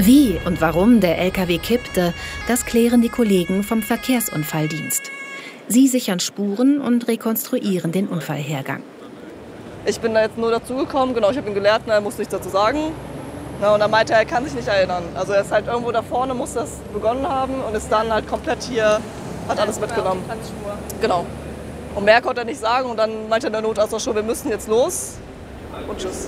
Wie und warum der LKW kippte, das klären die Kollegen vom Verkehrsunfalldienst. Sie sichern Spuren und rekonstruieren den Unfallhergang. Ich bin da jetzt nur dazugekommen, genau, ich habe ihn gelehrt, er musste nichts dazu sagen. Ja, und er meinte, er kann sich nicht erinnern. Also er ist halt irgendwo da vorne, muss das begonnen haben und ist dann halt komplett hier, hat alles mitgenommen. Genau. Und mehr konnte er nicht sagen und dann meinte der Notarzt auch schon, wir müssen jetzt los und tschüss.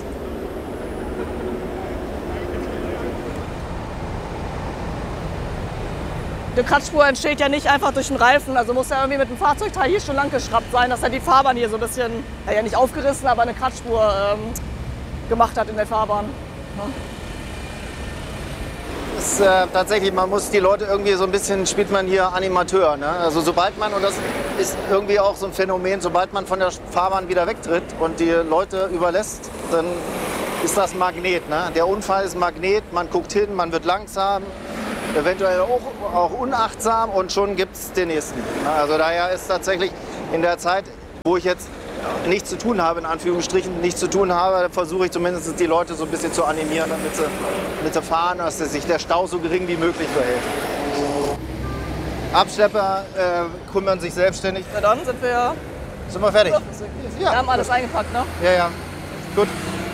Die Kratzspur entsteht ja nicht einfach durch den Reifen, also muss ja irgendwie mit dem Fahrzeugteil hier schon lang geschraubt sein, dass er die Fahrbahn hier so ein bisschen, ja nicht aufgerissen, aber eine Kratzspur gemacht hat in der Fahrbahn. Ja. Ist, tatsächlich, man muss die Leute irgendwie so ein bisschen, spielt man hier Animateur. Ne? Also sobald man, und das ist irgendwie auch so ein Phänomen, sobald man von der Fahrbahn wieder wegtritt und die Leute überlässt, dann ist das Magnet. Ne? Der Unfall ist Magnet, man guckt hin, man wird langsam, eventuell auch unachtsam und schon gibt es den nächsten. Also daher ist tatsächlich in der Zeit, wo ich jetzt nichts zu tun habe, in Anführungsstrichen, nichts zu tun habe, versuche ich zumindest die Leute so ein bisschen zu animieren, damit sie fahren, dass sich der Stau so gering wie möglich verhält. Abschlepper kümmern sich selbstständig. Na dann sind wir fertig. Ja, Ja, wir haben alles eingepackt, ne? ja, gut.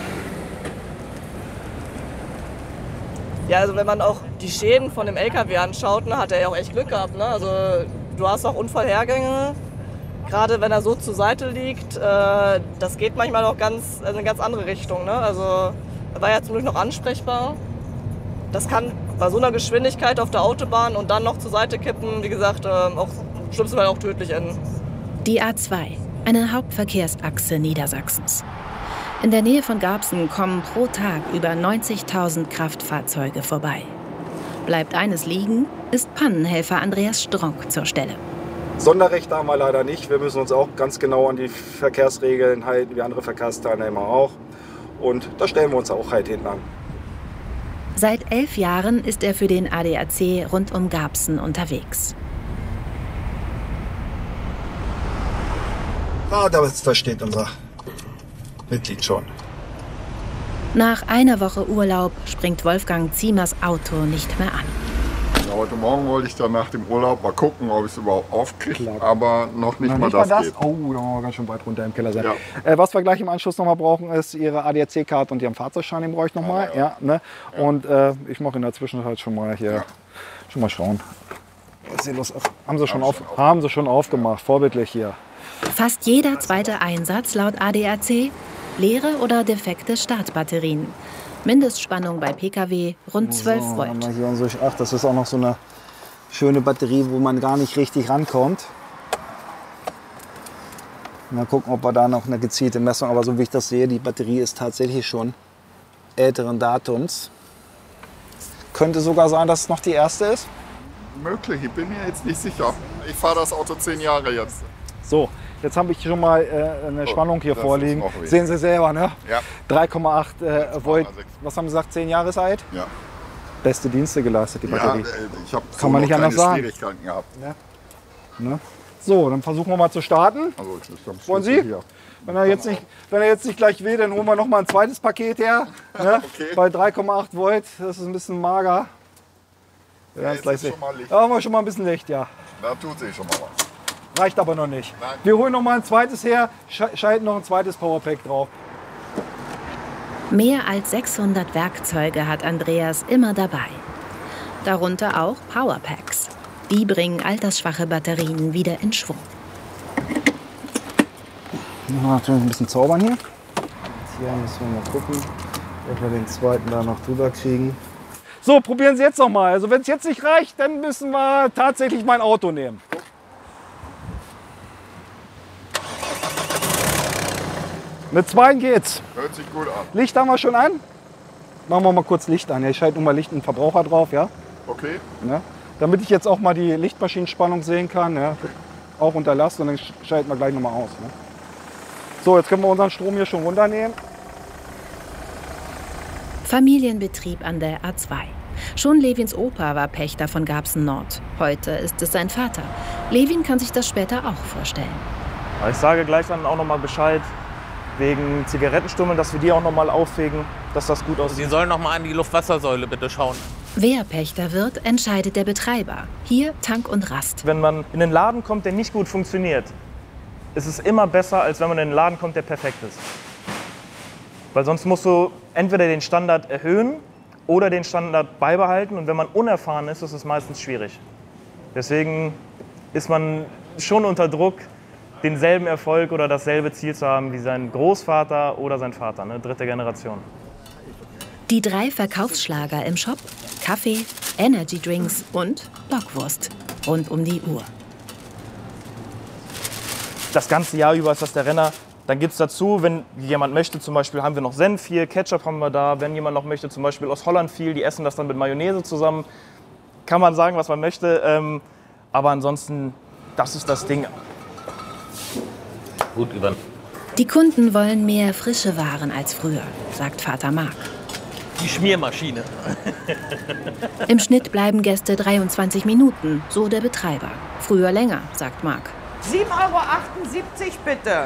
Ja, also wenn man auch die Schäden von dem LKW anschaut, ne, hat er ja auch echt Glück gehabt. Ne? Also du hast auch Unfallhergänge, gerade wenn er so zur Seite liegt, das geht manchmal auch in eine ganz andere Richtung. Ne? Also er war ja zum Glück noch ansprechbar. Das kann bei so einer Geschwindigkeit auf der Autobahn und dann noch zur Seite kippen, wie gesagt, auch im schlimmsten Fall auch tödlich enden. Die A2, eine Hauptverkehrsachse Niedersachsens. In der Nähe von Garbsen kommen pro Tag über 90.000 Kraftfahrzeuge vorbei. Bleibt eines liegen, ist Pannenhelfer Andreas Stronk zur Stelle. Sonderrechte haben wir leider nicht. Wir müssen uns auch ganz genau an die Verkehrsregeln halten, wie andere Verkehrsteilnehmer auch. Und da stellen wir uns auch halt hinten an. Seit 11 Jahren ist er für den ADAC rund um Garbsen unterwegs. Das versteht unser Mitglied schon. Nach einer Woche Urlaub springt Wolfgang Ziemers Auto nicht mehr an. Ja, heute Morgen wollte ich dann nach dem Urlaub mal gucken, ob ich es überhaupt aufkriege, aber noch nicht mal das geht. Oh, da wollen wir ganz schön weit runter im Keller sein. Ja. Was wir gleich im Anschluss noch mal brauchen, ist Ihre ADAC-Karte und Ihren Fahrzeugschein, den brauche ich noch mal. Ja, ne? Und ich mache in der Zwischenzeit schon mal hier, schon mal schauen. Was ist los? Haben Sie schon aufgemacht, vorbildlich hier. Fast jeder zweite Einsatz laut ADAC leere oder defekte Startbatterien. Mindestspannung bei Pkw rund 12 So, Volt. haben wir hier unsere, ach, das ist auch noch so eine schöne Batterie, wo man gar nicht richtig rankommt. Mal gucken, ob wir da noch eine gezielte Messung, aber so wie ich das sehe, die Batterie ist tatsächlich schon älteren Datums. Könnte sogar sein, dass es noch die erste ist. Möglich, ich bin mir jetzt nicht sicher. Ich fahre das Auto 10 Jahre jetzt. So, jetzt habe ich schon mal eine Spannung hier vorliegen. Sehen Sie selber, ne? Ja. 3,8 Volt. Was haben Sie gesagt, 10 Jahre alt? Ja. Beste Dienste geleistet, die Batterie. Ja, ich habe Kann man nicht anders sagen. Schwierigkeiten gehabt. Ja. Ne? So, dann versuchen wir mal zu starten. Also, ich muss am Wollen Schlüssel Sie? hier. Wenn er jetzt nicht gleich will, dann holen wir noch mal ein zweites Paket her. Ne? Okay. Bei 3,8 Volt, das ist ein bisschen mager. Ja, jetzt ist schon mal Licht. Da haben wir schon mal ein bisschen Licht, ja. Da tut sich schon mal was. Reicht aber noch nicht. Nein. Wir holen noch mal ein zweites her, schalten noch ein zweites Powerpack drauf. Mehr als 600 Werkzeuge hat Andreas immer dabei. Darunter auch Powerpacks. Die bringen altersschwache Batterien wieder in Schwung. Natürlich ein bisschen zaubern hier. Jetzt hier müssen wir mal gucken, ob wir den zweiten da noch drüber kriegen. So, probieren Sie jetzt noch mal. Also wenn es jetzt nicht reicht, dann müssen wir tatsächlich mein Auto nehmen. Mit 2 geht's. Hört sich gut an. Licht haben wir schon an. Machen wir mal kurz Licht an. Ja, ich schalte nur mal Licht und Verbraucher drauf, ja. Okay. Ja. Damit ich jetzt auch mal die Lichtmaschinenspannung sehen kann, ja. Auch unter Last, und dann schalten wir gleich noch mal aus. Ne. So, jetzt können wir unseren Strom hier schon runternehmen. Familienbetrieb an der A2. Schon Levins Opa war Pächter von Garbsen Nord. Heute ist es sein Vater. Levin kann sich das später auch vorstellen. Ich sage gleich dann auch noch mal Bescheid wegen Zigarettenstummeln, dass wir die auch noch mal aufwägen, dass das gut aussieht. Sie sollen noch mal an die Luftwassersäule bitte schauen. Wer Pächter wird, entscheidet der Betreiber. Hier Tank und Rast. Wenn man in einen Laden kommt, der nicht gut funktioniert, ist es immer besser, als wenn man in einen Laden kommt, der perfekt ist. Weil sonst musst du entweder den Standard erhöhen oder den Standard beibehalten. Und wenn man unerfahren ist, ist es meistens schwierig. Deswegen ist man schon unter Druck, denselben Erfolg oder dasselbe Ziel zu haben wie sein Großvater oder sein Vater, ne? 3. Generation. Die 3 Verkaufsschlager im Shop: Kaffee, Energydrinks und Bockwurst. Rund um die Uhr. Das ganze Jahr über ist das der Renner. Dann gibt es dazu, wenn jemand möchte, zum Beispiel haben wir noch Senf hier, Ketchup haben wir da. Wenn jemand noch möchte, zum Beispiel aus Holland viel, die essen das dann mit Mayonnaise zusammen. Kann man sagen, was man möchte. Aber ansonsten, das ist das Ding. Gut über. Die Kunden wollen mehr frische Waren als früher, sagt Vater Marc. Die Schmiermaschine. Im Schnitt bleiben Gäste 23 Minuten, so der Betreiber. Früher länger, sagt Marc. 7,78 € bitte.